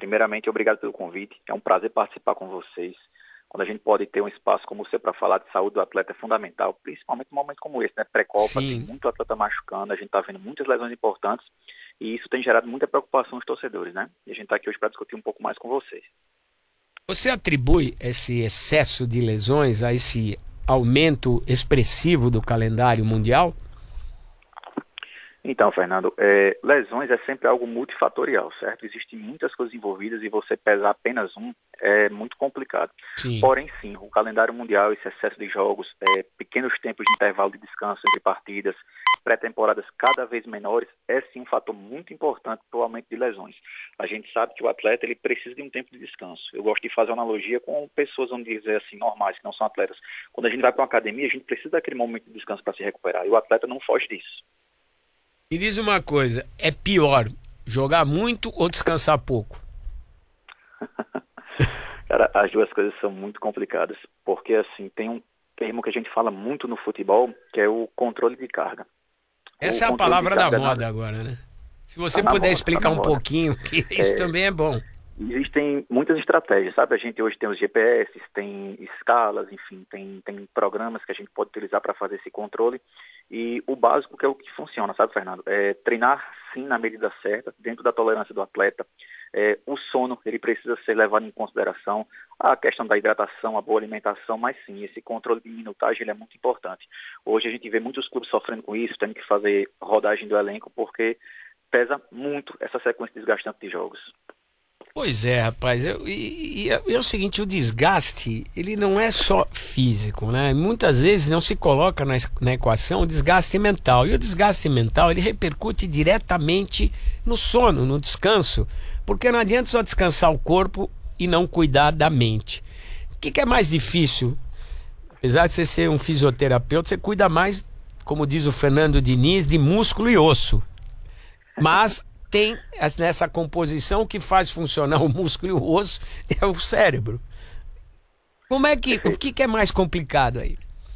Primeiramente, obrigado pelo convite. É um prazer participar com vocês. Quando a gente pode ter um espaço como o seu para falar de saúde do atleta é fundamental, principalmente num momento como esse, né? Pré-Copa, tem Sim. muito atleta machucando, a gente está vendo muitas lesões importantes e isso tem gerado muita preocupação nos torcedores, né? E a gente está aqui hoje para discutir um pouco mais com vocês. Você atribui esse excesso de lesões a esse aumento expressivo do calendário mundial? Então, Fernando, lesões é sempre algo multifatorial, certo? Existem muitas coisas envolvidas e você pesar apenas um é muito complicado. Sim. Porém, sim, o calendário mundial, esse excesso de jogos, pequenos tempos de intervalo de descanso entre partidas, pré-temporadas cada vez menores, é sim um fator muito importante para o aumento de lesões. A gente sabe que o atleta ele precisa de um tempo de descanso. Eu gosto de fazer uma analogia com pessoas, vamos dizer assim, normais, que não são atletas. Quando a gente vai para uma academia, a gente precisa daquele momento de descanso para se recuperar, e o atleta não foge disso. Me diz uma coisa, é pior jogar muito ou descansar pouco? Cara, as duas coisas são muito complicadas, porque assim, tem um termo que a gente fala muito no futebol, que é o controle de carga. Essa é a palavra da moda agora, né? Se você puder explicar um pouquinho, que isso também é bom. Existem muitas estratégias, sabe? A gente hoje tem os GPS, tem escalas, enfim, tem programas que a gente pode utilizar para fazer esse controle. E o básico que é o que funciona, sabe, Fernando? É treinar, sim, na medida certa, dentro da tolerância do atleta. O sono, ele precisa ser levado em consideração, a questão da hidratação, a boa alimentação, mas sim, esse controle de minutagem ele é muito importante. Hoje a gente vê muitos clubes sofrendo com isso, tendo que fazer rodagem do elenco, porque pesa muito essa sequência desgastante de jogos. Pois é, rapaz, é o seguinte, o desgaste, ele não é só físico, né? Muitas vezes não se coloca na equação o desgaste mental, e o desgaste mental, ele repercute diretamente no sono, no descanso, porque não adianta só descansar o corpo e não cuidar da mente. O que é mais difícil? Apesar de você ser um fisioterapeuta, você cuida mais, como diz o Fernando Diniz, de músculo e osso, mas tem nessa composição que faz funcionar o músculo e o osso é o cérebro. O que é mais complicado aí?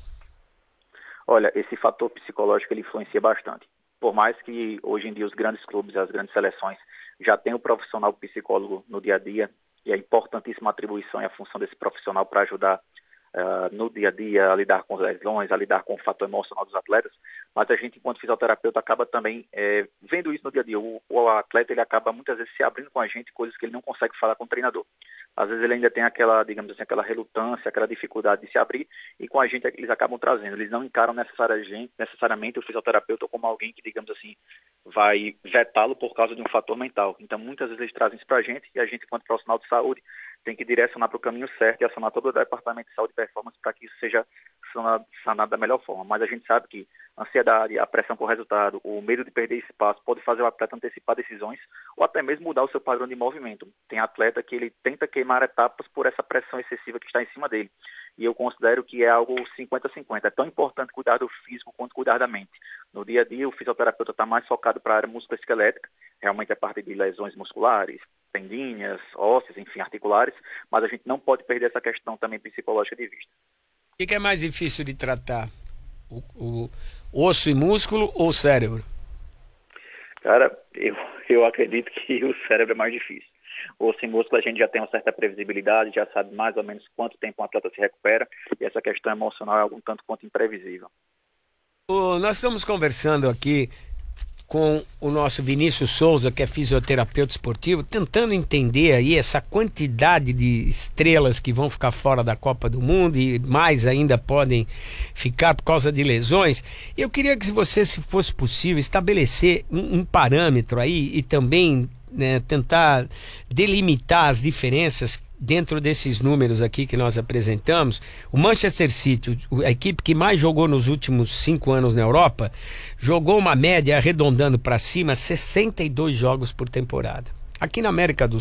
Olha, esse fator psicológico ele influencia bastante. Por mais que hoje em dia os grandes clubes, as grandes seleções já tenham o profissional psicólogo no dia a dia, e a importantíssima atribuição e a função desse profissional para ajudar no dia a dia a lidar com as lesões, a lidar com o fator emocional dos atletas, mas a gente, enquanto fisioterapeuta, acaba também vendo isso no dia a dia. O atleta ele acaba muitas vezes se abrindo com a gente, coisas que ele não consegue falar com o treinador. Às vezes ele ainda tem aquela, digamos assim, aquela relutância, aquela dificuldade de se abrir, e com a gente eles acabam trazendo. Eles não encaram necessariamente o fisioterapeuta como alguém que, digamos assim, vai vetá-lo por causa de um fator mental. Então, muitas vezes eles trazem isso para a gente, e a gente, enquanto profissional de saúde, tem que direcionar para o caminho certo e acionar todo o departamento de saúde e performance para que isso seja sanado da melhor forma. Mas a gente sabe que a ansiedade, a pressão por resultado, o medo de perder espaço pode fazer o atleta antecipar decisões ou até mesmo mudar o seu padrão de movimento. Tem atleta que ele tenta queimar etapas por essa pressão excessiva que está em cima dele. E eu considero que é algo 50-50. É tão importante cuidar do físico quanto cuidar da mente. No dia a dia, o fisioterapeuta está mais focado para a área musculoesquelética, realmente a parte de lesões musculares, tendinhas, ósseas, enfim, articulares, mas a gente não pode perder essa questão também psicológica de vista. O que é mais difícil de tratar? O osso e músculo ou o cérebro? Cara, eu acredito que o cérebro é mais difícil. O osso e músculo a gente já tem uma certa previsibilidade, já sabe mais ou menos quanto tempo um atleta se recupera, e essa questão emocional é algo tanto quanto imprevisível. Nós estamos conversando aqui com o nosso Vinícius Souza, que é fisioterapeuta esportivo, tentando entender aí essa quantidade de estrelas que vão ficar fora da Copa do Mundo e mais ainda podem ficar por causa de lesões. Eu queria que você, se fosse possível, estabelecer um parâmetro aí e também, né, tentar delimitar as diferenças dentro desses números aqui que nós apresentamos. O Manchester City, a equipe que mais jogou nos últimos 5 anos na Europa, jogou uma média, arredondando para cima, 62 jogos por temporada. Aqui na América do